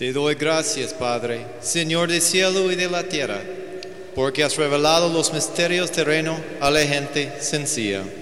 Te doy gracias, Padre, Señor del cielo y de la tierra, porque has revelado los misterios del reino a la gente sencilla.